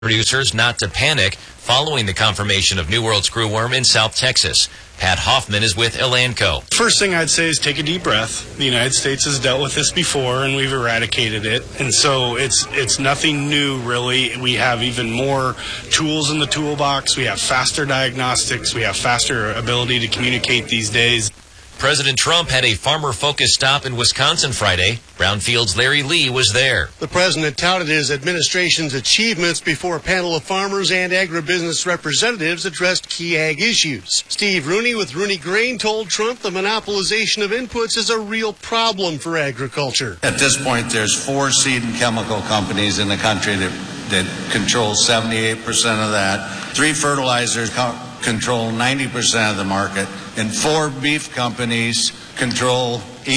producers not to panic following the confirmation of New World screwworm in South Texas. Pat Hoffman is with Elanco. First thing I'd say is take a deep breath. The United States has dealt with this before, and we've eradicated it. And so it's nothing new, really. We have even more tools in the toolbox. We have faster diagnostics. We have faster ability to communicate these days. President Trump had a farmer-focused stop in Wisconsin Friday. Brownfield's Larry Lee was there. The president touted his administration's achievements before a panel of farmers and agribusiness representatives addressed key ag issues. Steve Rooney with Rooney Grain told Trump the monopolization of inputs is a real problem for agriculture. At this point, there's 4 seed and chemical companies in the country that control 78% of that. 3 fertilizers control 90% of the market, and 4 beef companies control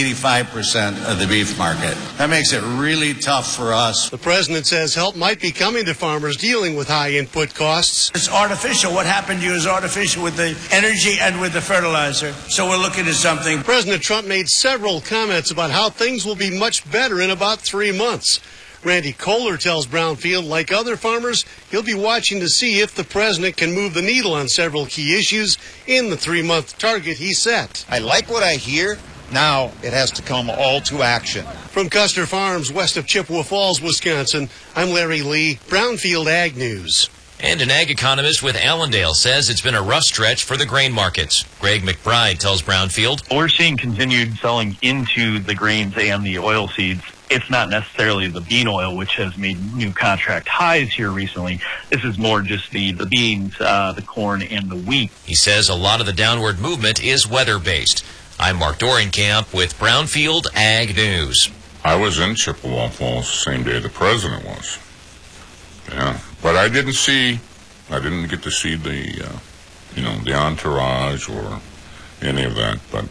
85% of the beef market. That makes it really tough for us. The president says help might be coming to farmers dealing with high input costs. It's artificial. What happened to you is artificial with the energy and with the fertilizer. So we're looking at something. President Trump made several comments about how things will be much better in about 3 months. Randy Kohler tells Brownfield, like other farmers, he'll be watching to see if the president can move the needle on several key issues in the 3-month target he set. I like what I hear. Now it has to come all to action. From Custer Farms, west of Chippewa Falls, Wisconsin, I'm Larry Lee, Brownfield Ag News. And an ag economist with Allendale says it's been a rough stretch for the grain markets. Greg McBride tells Brownfield. We're seeing continued selling into the grains and the oil seeds. It's not necessarily the bean oil, which has made new contract highs here recently. This is more just the beans, the corn, and the wheat. He says a lot of the downward movement is weather-based. I'm Mark Dorenkamp with Brownfield Ag News. I was in Chippewa Falls the same day the president was. Yeah, but I didn't get to see the, the entourage or any of that. But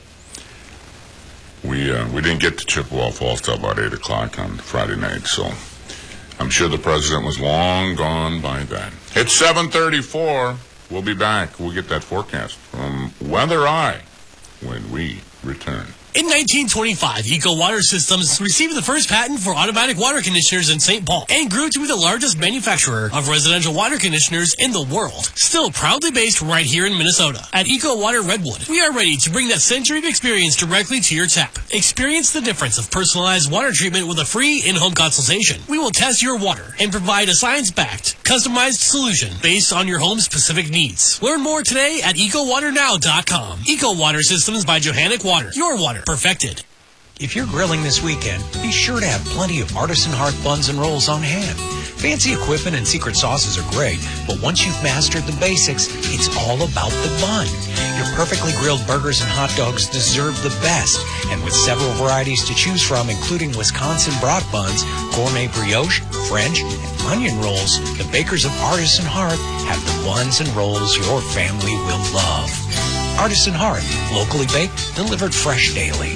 we didn't get to Chippewa Falls till about 8 o'clock on Friday night. So I'm sure the president was long gone by then. It's 7:34. We'll be back. We'll get that forecast from Weather Eye when we return. In 1925, Eco Water Systems received the first patent for automatic water conditioners in St. Paul and grew to be the largest manufacturer of residential water conditioners in the world. Still proudly based right here in Minnesota. At Eco Water Redwood, we are ready to bring that century of experience directly to your tap. Experience the difference of personalized water treatment with a free in-home consultation. We will test your water and provide a science-backed, customized solution based on your home's specific needs. Learn more today at EcoWaterNow.com. Eco Water Systems by Johannic Water. Your water perfected. If you're grilling this weekend, be sure to have plenty of artisan hearth buns and rolls on hand. Fancy equipment and secret sauces are great, but once you've mastered the basics, it's all about the bun. Your perfectly grilled burgers and hot dogs deserve the best, and with several varieties to choose from, including Wisconsin brat buns, gourmet brioche, French, and onion rolls, the bakers of Artisan Hearth have the buns and rolls your family will love. Artisan Hearth, locally baked, delivered fresh daily.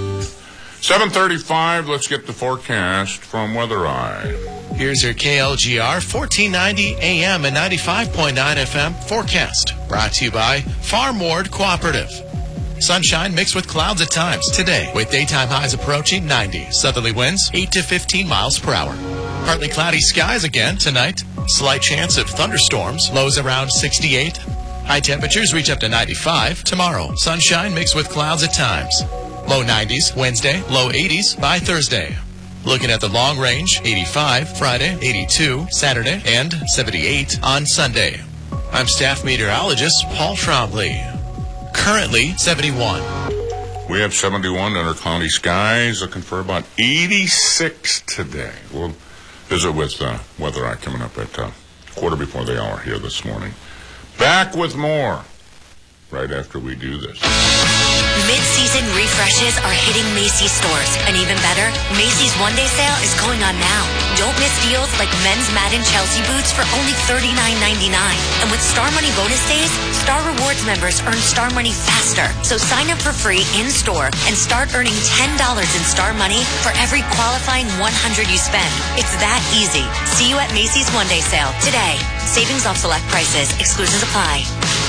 7:35, let's get the forecast from Weather Eye. Here's your KLGR 1490 AM and 95.9 FM forecast. Brought to you by Farm Ward Cooperative. Sunshine mixed with clouds at times today, with daytime highs approaching 90. Southerly winds 8 to 15 miles per hour. Partly cloudy skies again tonight. Slight chance of thunderstorms. Lows around 68. High temperatures reach up to 95 tomorrow. Sunshine mixed with clouds at times. Low 90s Wednesday, low 80s by Thursday. Looking at the long range, 85 Friday, 82 Saturday, and 78 on Sunday. I'm staff meteorologist Paul Trombley. Currently 71. We have 71 under cloudy skies, looking for about 86 today. We'll visit with Weather Eye coming up at quarter before the hour here this morning. Back with more right after we do this. Mid-season refreshes are hitting Macy's stores. And even better, Macy's one-day sale is going on now. Don't miss deals like men's Madden Chelsea boots for only $39.99. And with Star Money bonus days, Star Rewards members earn Star Money faster. So sign up for free in-store and start earning $10 in Star Money for every qualifying $100 you spend. It's that easy. See you at Macy's one-day sale today. Savings off select prices. Exclusions apply.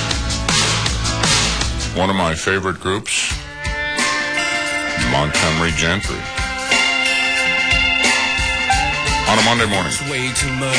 One of my favorite groups, Montgomery Gentry. On a Monday morning. Way too much.